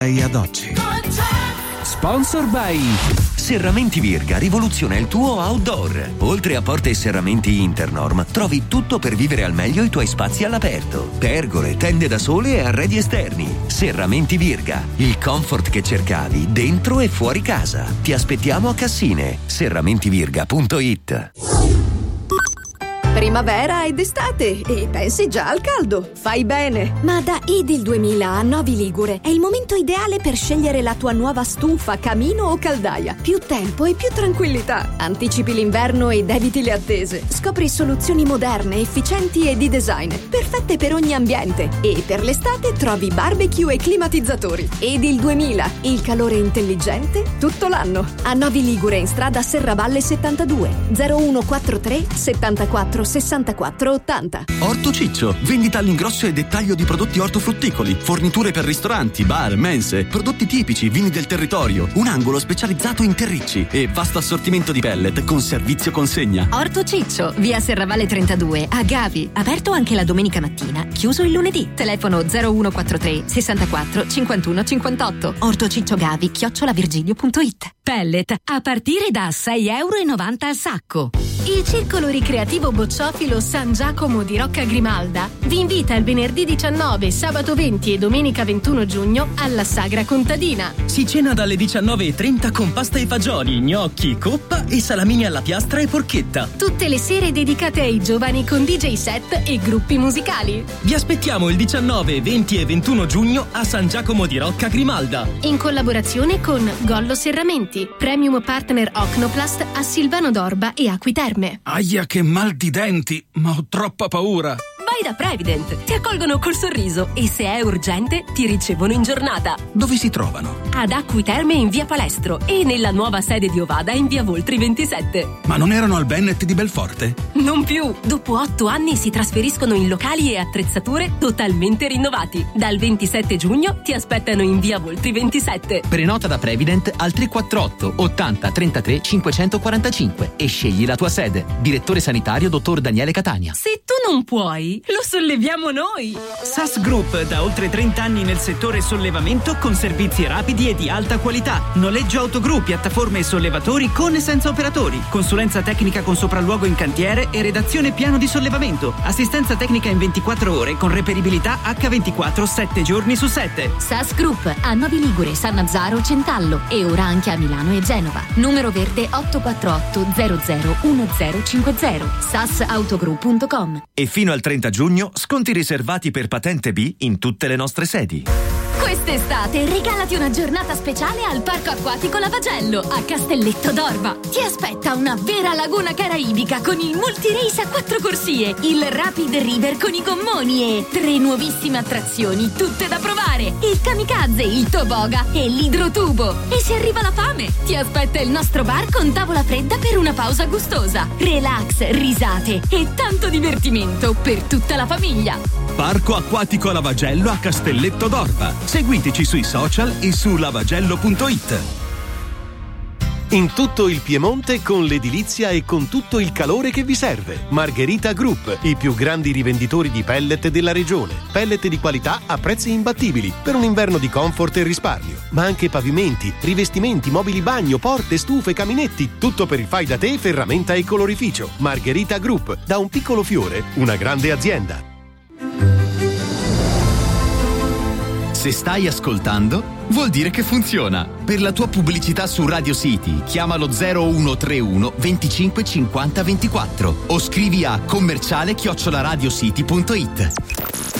ad oggi. Sponsor by Serramenti Virga rivoluziona il tuo outdoor. Oltre a porte e serramenti Internorm, trovi tutto per vivere al meglio i tuoi spazi all'aperto. Pergole, tende da sole e arredi esterni. Serramenti Virga, il comfort che cercavi dentro e fuori casa. Ti aspettiamo a Cassine. serramentivirga.it. Primavera ed estate e pensi già al caldo. Fai bene. Ma da Edil 2000 a Novi Ligure è il momento ideale per scegliere la tua nuova stufa, camino o caldaia. Più tempo e più tranquillità. Anticipi l'inverno ed eviti le attese. Scopri soluzioni moderne, efficienti e di design, perfette per ogni ambiente. E per l'estate trovi barbecue e climatizzatori. Edil 2000, il calore intelligente tutto l'anno. A Novi Ligure in strada Serravalle 72 0143 74 64 80. Orto Ciccio, vendita all'ingrosso e dettaglio di prodotti ortofrutticoli, forniture per ristoranti, bar, mense, prodotti tipici, vini del territorio, un angolo specializzato in terricci e vasto assortimento di pellet con servizio consegna. Orto Ciccio, via Serravalle 32, a Gavi, aperto anche la domenica mattina, chiuso il lunedì. Telefono 0143 64 51 58. ortocicciogavi@virgilio.it. Pellet a partire da €6,90 al sacco. Il Circolo Ricreativo Bocciofilo San Giacomo di Rocca Grimalda vi invita il venerdì 19, sabato 20 e domenica 21 giugno alla Sagra Contadina. Si cena dalle 19:30 con pasta e fagioli, gnocchi, coppa e salamini alla piastra e porchetta. Tutte le sere dedicate ai giovani con DJ set e gruppi musicali. Vi aspettiamo il 19, 20 e 21 giugno a San Giacomo di Rocca Grimalda. In collaborazione con Gollo Serramenti, Premium Partner Ocnoplast a Silvano d'Orba e Acquiterme. Aia, che mal di denti, ma ho troppa paura. Vai da Prevident, ti accolgono col sorriso e se è urgente ti ricevono in giornata. Dove si trovano? Ad Acquiterme in via Palestro e nella nuova sede di Ovada in via Voltri 27. Ma non erano al Bennett di Belforte? Non più, dopo 8 anni si trasferiscono in locali e attrezzature totalmente rinnovati. Dal 27 giugno ti aspettano in via Voltri 27. Prenota da Prevident al 348 80 33 545 e scegli la tua sede. Direttore sanitario dottor Daniele Catania. Se tu non puoi, lo solleviamo noi. SAS Group, da oltre 30 anni nel settore sollevamento con servizi rapidi e di alta qualità. Noleggio autogru, piattaforme e sollevatori con e senza operatori. Consulenza tecnica con sopralluogo in cantiere e redazione piano di sollevamento. Assistenza tecnica in 24 ore con reperibilità H24 7 giorni su 7. SAS Group a Novi Ligure, Sannazzaro, Centallo e ora anche a Milano e Genova. Numero verde 848 00 1050. sasautogroup.com. E fino al 30 giugno sconti riservati per patente B in tutte le nostre sedi. Quest'estate regalati una giornata speciale al Parco Acquatico Lavagello a Castelletto d'Orba. Ti aspetta una vera laguna caraibica con il multirace a 4 corsie, il Rapid River con i gommoni e 3 nuovissime attrazioni tutte da provare: il kamikaze, il toboga e l'idrotubo. E se arriva la fame, ti aspetta il nostro bar con tavola fredda per una pausa gustosa. Relax, risate e tanto divertimento per tutta la famiglia. Parco Acquatico Lavagello a Castelletto d'Orba. Seguiteci sui social e su lavagello.it. In tutto il Piemonte con l'edilizia e con tutto il calore che vi serve. Margherita Group, i più grandi rivenditori di pellet della regione. Pellet di qualità a prezzi imbattibili per un inverno di comfort e risparmio. Ma anche pavimenti, rivestimenti, mobili bagno, porte, stufe, caminetti. Tutto per il fai da te, ferramenta e colorificio. Margherita Group, da un piccolo fiore, una grande azienda. Se stai ascoltando, vuol dire che funziona. Per la tua pubblicità su Radio City, chiamalo 0131 25 50 24 o scrivi a commerciale@radiocity.it.